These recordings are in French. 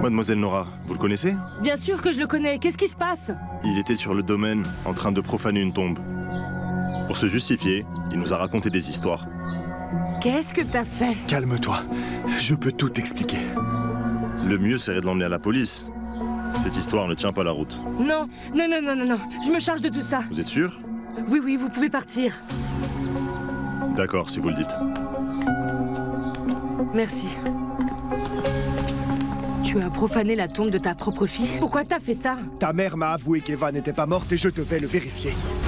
Mademoiselle Nora, vous le connaissez? Bien sûr que je le connais, qu'est-ce qui se passe? Il était sur le domaine, en train de profaner une tombe. Pour se justifier, il nous a raconté des histoires. Qu'est-ce que t'as fait? Calme-toi, je peux tout expliquer. Le mieux serait de l'emmener à la police. Cette histoire ne tient pas la route. Non, je me charge de tout ça. Vous êtes sûr? Oui, vous pouvez partir. D'accord, si vous le dites. Merci. Tu as profané la tombe de ta propre fille? Pourquoi t'as fait ça? Ta mère m'a avoué qu'Eva n'était pas morte et je devais le vérifier.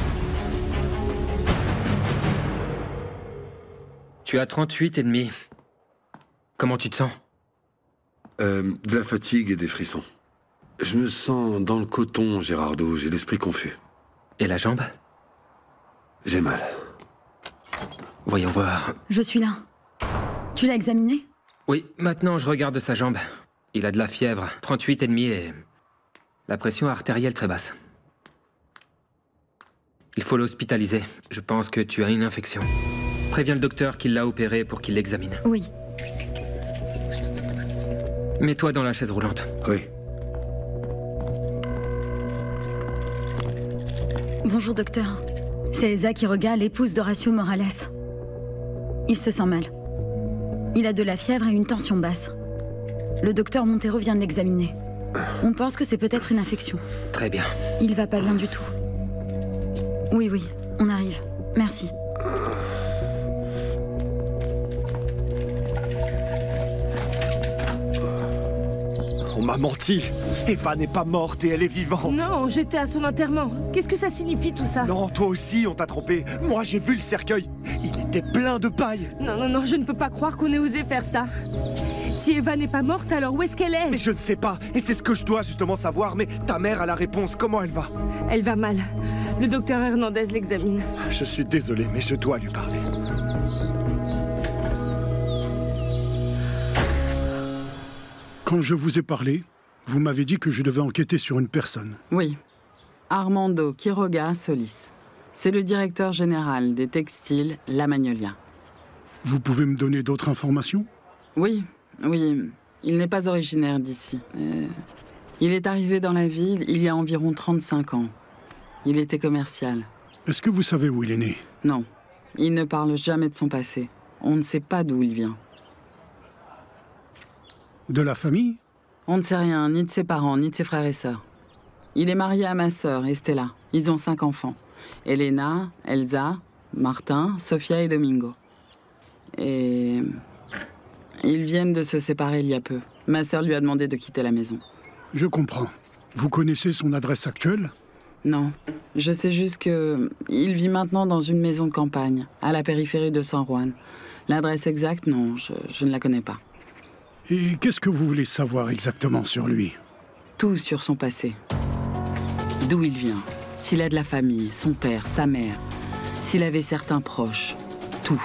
Tu as 38,5. Comment tu te sens? De la fatigue et des frissons. Je me sens dans le coton, Gérardo, j'ai l'esprit confus. Et la jambe? J'ai mal. Voyons voir. Je suis là. Tu l'as examiné? Oui, maintenant je regarde sa jambe. Il a de la fièvre, 38,5 et... la pression artérielle très basse. Il faut l'hospitaliser. Je pense que tu as une infection. Préviens le docteur qui l'a opéré pour qu'il l'examine. Oui. Mets-toi dans la chaise roulante. Oui. Bonjour, docteur. C'est Elsa Quiroga, l'épouse d'Horacio Morales. Il se sent mal. Il a de la fièvre et une tension basse. Le docteur Montero vient de l'examiner. On pense que c'est peut-être une infection. Très bien. Il va pas bien du tout. Oui, on arrive. Merci. On m'a menti. Eva n'est pas morte et elle est vivante. Non, j'étais à son enterrement. Qu'est-ce que ça signifie tout ça? Non, toi aussi, on t'a trompé. Moi, j'ai vu le cercueil. Il était plein de paille. Non, je ne peux pas croire qu'on ait osé faire ça. Si Eva n'est pas morte, alors où est-ce qu'elle est? Mais je ne sais pas. Et c'est ce que je dois justement savoir. Mais ta mère a la réponse. Comment elle va? Elle va mal. Le docteur Hernandez l'examine. Je suis désolé, mais je dois lui parler. Quand je vous ai parlé, vous m'avez dit que je devais enquêter sur une personne. Oui. Armando Quiroga Solis. C'est le directeur général des textiles La Magnolia. Vous pouvez me donner d'autres informations? Oui. Il n'est pas originaire d'ici. Il est arrivé dans la ville il y a environ 35 ans. Il était commercial. Est-ce que vous savez où il est né? Non. Il ne parle jamais de son passé. On ne sait pas d'où il vient. De la famille? On ne sait rien, ni de ses parents, ni de ses frères et sœurs. Il est marié à ma sœur, Estella. Ils ont 5 enfants. Elena, Elsa, Martin, Sofia et Domingo. Et... ils viennent de se séparer il y a peu. Ma sœur lui a demandé de quitter la maison. Je comprends. Vous connaissez son adresse actuelle? Non. Je sais juste que... il vit maintenant dans une maison de campagne, à la périphérie de San Juan. L'adresse exacte, non, je ne la connais pas. Et qu'est-ce que vous voulez savoir exactement sur lui? Tout sur son passé. D'où il vient, s'il a de la famille, son père, sa mère, s'il avait certains proches, tout.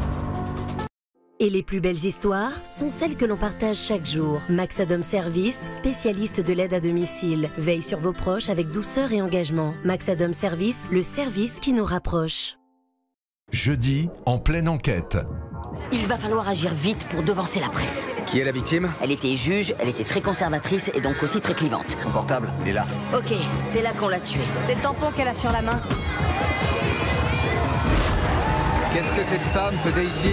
Et les plus belles histoires sont celles que l'on partage chaque jour. Maxadom Service, spécialiste de l'aide à domicile, veille sur vos proches avec douceur et engagement. Maxadom Service, le service qui nous rapproche. Jeudi, en pleine enquête. Il va falloir agir vite pour devancer la presse. Qui est la victime? Elle était juge, elle était très conservatrice et donc aussi très clivante. Son portable, il est là. Ok, c'est là qu'on l'a tuée. C'est le tampon qu'elle a sur la main. Qu'est-ce que cette femme faisait ici?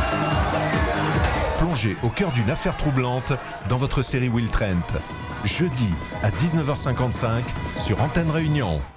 Plongez au cœur d'une affaire troublante dans votre série Will Trent. Jeudi à 19h55 sur Antenne Réunion.